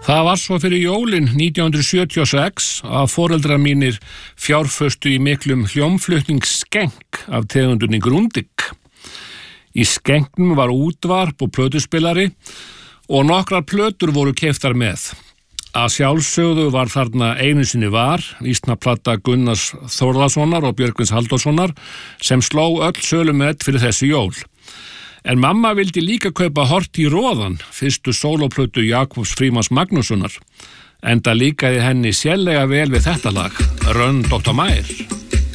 Það var svo fyrir jólin 1976 að foreldrar mínir fjárföstu í miklum hljómflutningsskenk af tegundunni Grundig. Í skenknum var útvarp og plötuspilari og nokkrar plötur voru keyptar með. Að sjálfsögðu var þarna einu sinni var, vísnaplata Gunnars Þórðarssonar og Björgvins Halldórssonar sem sló öll sölumet fyrir þessi jól. En mamma vildi líka kaupa Hort í róðan, fyrstu sólóplötu Jakobs Frímanns Magnússonar, enda líkaði henni sérlega vel við þetta lag, Run Dr. Meyer.